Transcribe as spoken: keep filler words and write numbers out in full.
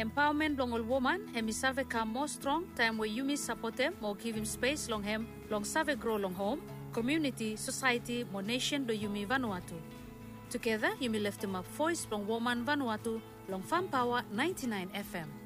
Empowerment long all woman, hemi save come more strong, time where you miss support them, more give him space long him, long save grow long home, community, society, more nation do Yumi Vanuatu. Together, Yumi lift him up voice long woman Vanuatu, long Farm Power ninety-nine F M.